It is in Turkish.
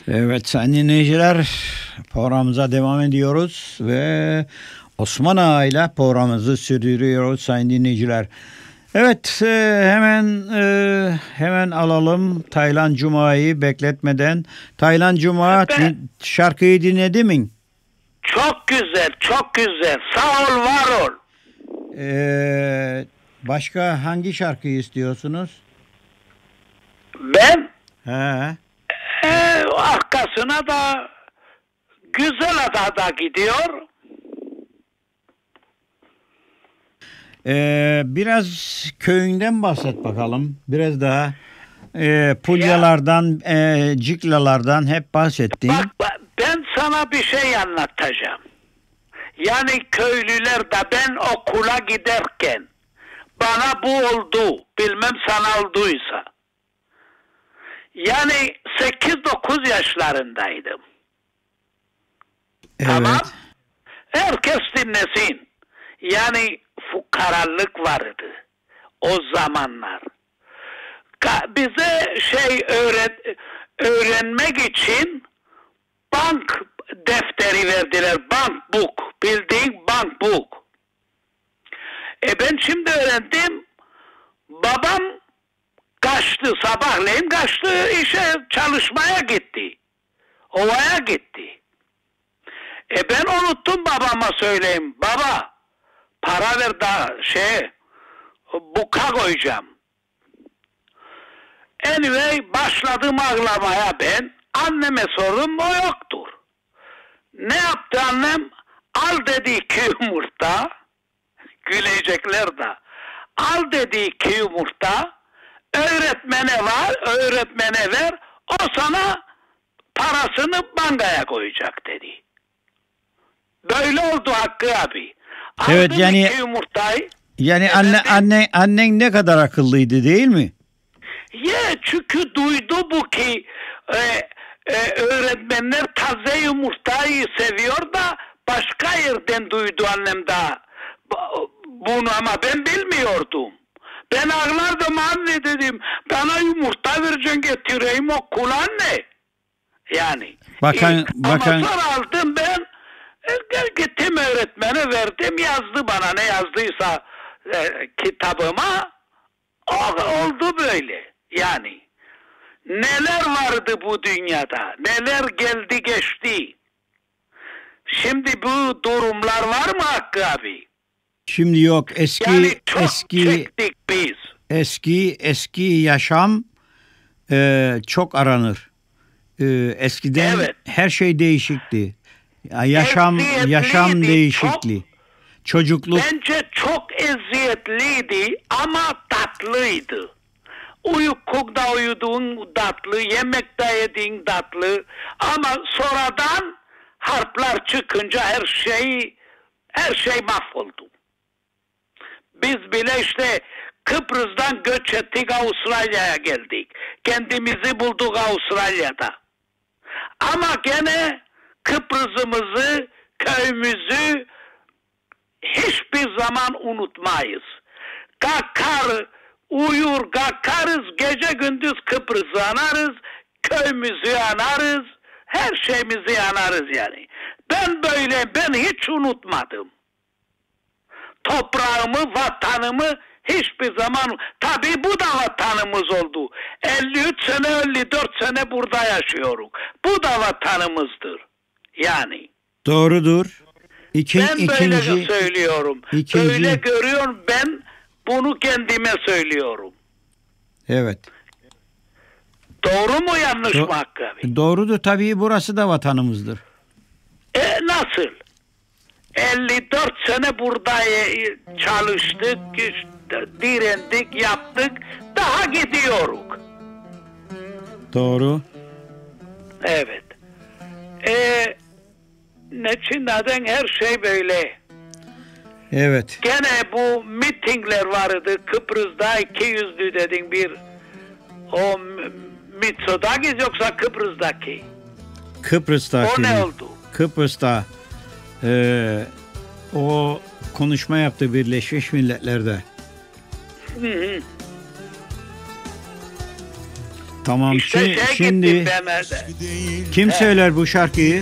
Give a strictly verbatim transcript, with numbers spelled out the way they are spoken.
Evet sayın dinleyiciler, programımıza devam ediyoruz ve Osman Ağa ile programımızı sürdürüyoruz sayın dinleyiciler. Evet, e, hemen e, hemen alalım Taylan Cuma'yı bekletmeden. Taylan Cuma Ben, şarkıyı dinledi mi? çok güzel, çok güzel. Sağ ol, var ol. Ee, başka hangi şarkıyı istiyorsunuz? Ben He. e, arkasına da Güzel Adada gidiyor. Ee, biraz köyünden bahset bakalım. Biraz daha e, pulyalardan, e, ciklalardan hep bahsettin. Bak, bak, ben sana bir şey anlatacağım. Yani köylüler de ben okula giderken bana bu oldu. Bilmem sana olduysa. Yani sekiz dokuz yaşlarındaydım. Evet. Tamam. Herkes dinlesin. Yani fukaralık vardı o zamanlar. Ka- bize şey öğret öğrenmek için bank defteri verdiler. Bank book. Bildiğin bank book. E ben şimdi öğrendim. Babam kaçtı. Sabahleyin kaçtı. İşe çalışmaya gitti. Ovaya gitti. E ben unuttum babama söyleyeyim. Baba para ver da şey buka koyacağım. Anyway başladım ağlamaya ben. Anneme sordum, o yoktur. Ne yaptı annem? Al dedi iki yumurta. Gülecekler de. Al dedi iki yumurta. Öğretmene var, öğretmene ver. O sana parasını bankaya koyacak dedi. Böyle oldu Hakkı abi. Aldım Evet, yani iki yumurtayı. yani anne Efendim? anne annen ne kadar akıllıydı değil mi? Ye çünkü duydu bu ki e, e, öğretmenler taze yumurtayı seviyor da başka yerden duydu annem daha bu- bunu, ama ben bilmiyordum. Ben ağlardım, anne dedim, bana yumurta vereceksin getireyim okula anne. Yani. Bakan İyi. bakan Ama sonra aldım ben, e, gittim öğretmene verdim, yazdı bana ne yazdıysa e, kitabıma. O, oldu böyle. Yani neler vardı bu dünyada, neler geldi geçti. Şimdi bu durumlar var mı Hakkı abi? şimdi yok, eski Yani çok eski çektik biz. eski eski yaşam e, çok aranır. E, eskiden Evet. her şey değişikti. Ya yaşam Eziyetliydi, yaşam çok- değişikti. Çocukluk Bence çok eziyetliydi ama tatlıydı. Uykukta uyuduğun tatlı, yemekte yediğin tatlı, ama sonradan harpler çıkınca her şey her şey mahvoldu. Biz bile işte Kıbrıs'tan göç ettik, Avustralya'ya geldik. Kendimizi bulduk Avustralya'da. Ama gene Kıbrıs'ımızı, köyümüzü hiçbir zaman unutmayız. Kalkar, uyur, kalkarız, gece gündüz Kıbrıs'ı anarız, köyümüzü anarız, her şeyimizi anarız yani. Ben böyle, ben hiç unutmadım. Toprağımı, vatanımı hiçbir zaman, tabii bu da vatanımız oldu. elli üç sene, elli dört sene burada yaşıyoruz. Bu da vatanımızdır. Yani. doğrudur. İki, Ben böyle ikinci söylüyorum. ikinci- Böyle görüyorum, ben bunu kendime söylüyorum. evet. Doğru mu, yanlış Do- mı Hakkı abi? Doğrudur, tabii burası da vatanımızdır. E nasıl? elli dört sene burada e, çalıştık, işte, direndik, yaptık, daha gidiyoruz. Doğru. Evet. E, neçin neden her şey böyle? Evet. Gene bu mitingler vardı Kıbrıs'da, iki yüzlü dedin bir, o M- Mitsotakis yoksa Kıbrıs'daki. Kıbrıs'taki. O ne oldu? Kıbrıs'ta e, o konuşma yaptı Birleşmiş Milletler'de. Hı hı. Tamam. İşte şi- şey şimdi gittim ben. kim söyler bu şarkıyı?